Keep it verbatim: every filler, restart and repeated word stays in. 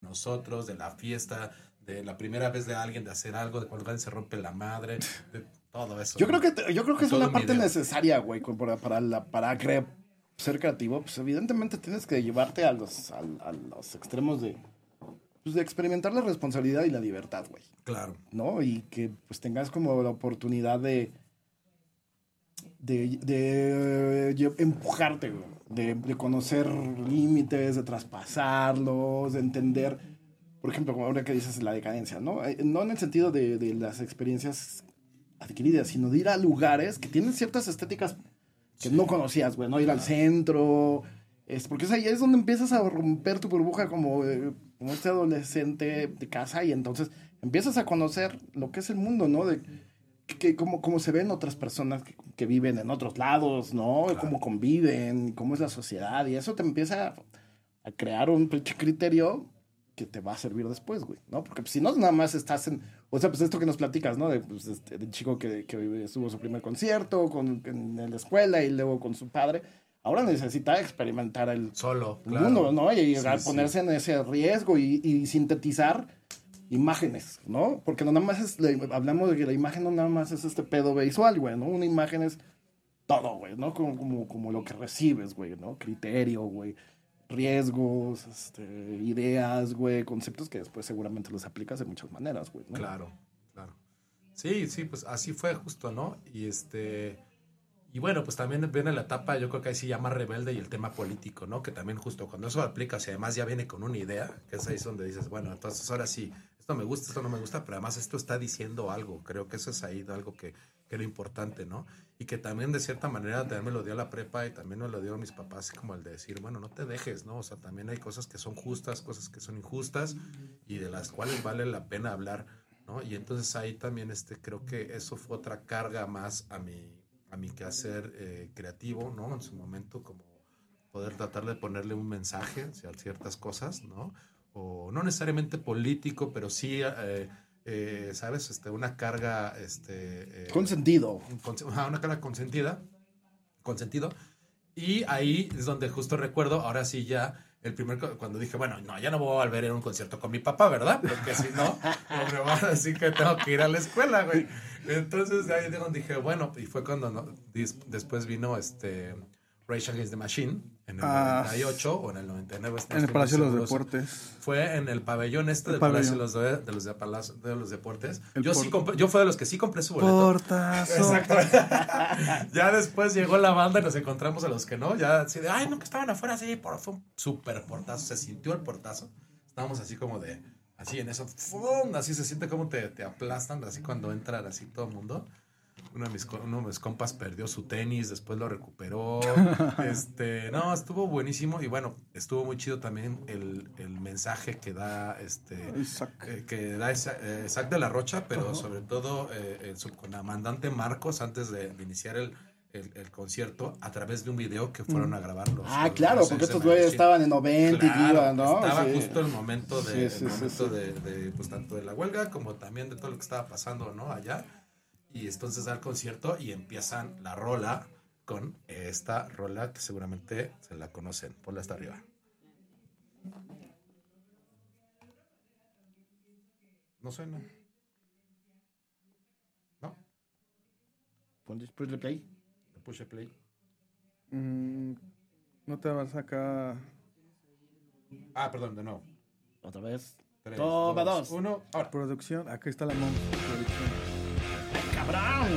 nosotros, de la fiesta, de la primera vez de alguien de hacer algo, de cuando alguien se rompe la madre, de todo eso. Yo ¿no? creo que, yo creo que es Todo una un parte video. necesaria, güey, con- para, para, la, para cre- ser creativo. Pues evidentemente tienes que llevarte a los, a, a los extremos de, pues, de experimentar la responsabilidad y la libertad, güey. Claro. ¿No? Y que pues tengas como la oportunidad de de, de, de empujarte, güey, de, de conocer límites, de traspasarlos, de entender, por ejemplo, como ahora que dices la decadencia, ¿no? Eh, No en el sentido de, de las experiencias adquiridas, sino de ir a lugares que tienen ciertas estéticas que Sí. no conocías, güey, ¿no? Ir al centro, es, porque es ahí es donde empiezas a romper tu burbuja como, eh, como este adolescente de casa y entonces empiezas a conocer lo que es el mundo, ¿no? De que, que cómo, cómo se ven otras personas que, que viven en otros lados, ¿no? Claro. Cómo conviven, cómo es la sociedad y eso te empieza a, a crear un pinche criterio que te va a servir después, güey, ¿no? Porque pues, si no, nada más estás en... O sea, pues esto que nos platicas, ¿no? De, pues, este, del chico que, que estuvo su primer concierto con, en, en la escuela y luego con su padre. Ahora necesita experimentar el, Solo, el claro. mundo, ¿no? Y Sí, a ponerse sí. en ese riesgo y, y sintetizar imágenes, ¿no? Porque no nada más es... la- hablamos de que la imagen no nada más es este pedo visual, güey, ¿no? Una imagen es todo, güey, ¿no? Como, como, como lo que recibes, güey, ¿no? Criterio, güey. Riesgos, este, ideas, güey, conceptos que después seguramente los aplicas de muchas maneras, güey, ¿no? Claro, claro. Sí, sí, pues así fue justo, ¿no? Y este... Y bueno, pues también viene la etapa, yo creo que ahí sí ya más rebelde y el tema político, ¿no? Que también justo cuando eso aplicas y además ya viene con una idea, que es ahí donde dices, bueno, entonces ahora sí, esto me gusta, esto no me gusta, pero además esto está diciendo algo. Creo que eso es ahí algo que, que era importante, ¿no? Y que también de cierta manera también me lo dio la prepa y también me lo dio mis papás, así como el de decir, bueno, no te dejes, ¿no? O sea, también hay cosas que son justas, cosas que son injustas y de las cuales vale la pena hablar, ¿no? Y entonces ahí también este, creo que eso fue otra carga más a mi a mi quehacer eh, creativo, ¿no? En su momento, como poder tratar de ponerle un mensaje hacia ciertas cosas, ¿no? O no necesariamente político, pero sí, eh, eh, ¿sabes? Este, una carga, este... Eh, Con sentido. un conse- ajá, una carga consentida, consentido. Y ahí es donde justo recuerdo, ahora sí ya, el primer, co- cuando dije, bueno, no, ya no voy a volver a ir a un concierto con mi papá, ¿verdad? Porque si no, pues me van a decir que tengo que ir a la escuela, güey. Entonces de ahí de donde dije, bueno, y fue cuando no, dis- después vino este Rage Against the Machine, en el Ah, noventa y ocho o en el noventa y nueve. no En el estoy Palacio de muy los seguro. Deportes. Fue en el pabellón este El del Palacio de pabellón. los, de, de los, de Palacio- de los Deportes. El Yo por- sí compré, yo fui de los que sí compré su boleto. Portazo. Exacto. Ya después llegó la banda y nos encontramos a los que no. Ya así de, ay, no, que estaban afuera, así. Por, fue un súper portazo. Se sintió el portazo. Estábamos así como de, así en eso. ¡Fum! Así se siente como te, te aplastan, así cuando entran así todo el mundo. Uno de, mis, co- uno de mis compas perdió su tenis, después lo recuperó. este, no, estuvo buenísimo. Y bueno, estuvo muy chido también el, el mensaje que da este. Isaac. Eh, que da Isa- eh, Isaac de la Rocha, pero sobre todo eh, el subcomandante Marcos antes de, de iniciar el, el, el concierto a través de un video que fueron a grabar los. Ah, los- claro, los porque Sex estos and the güeyes Machine. estaban en noventa y Claro, iban, ¿no? estaba Sí. justo el momento de, Sí, sí, el sí, momento sí. de, de, pues tanto de la huelga como también de todo lo que estaba pasando, ¿no? Allá. Y entonces da el concierto y empiezan la rola con esta rola que seguramente se la conocen. Ponla hasta arriba. No suena. ¿No? Ponle ponle play. Le puse play. Mm, no te vas acá. Ah, perdón, de nuevo. Otra vez. Tres, Toma dos. uno, ahora. Producción. Acá está la monja. Producción. ¡Cabrón!